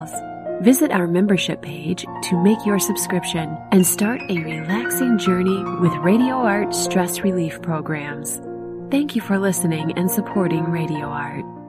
Visit our membership page to make your subscription and start a relaxing journey with Radio Art stress relief programs. Thank you for listening and supporting Radio Art.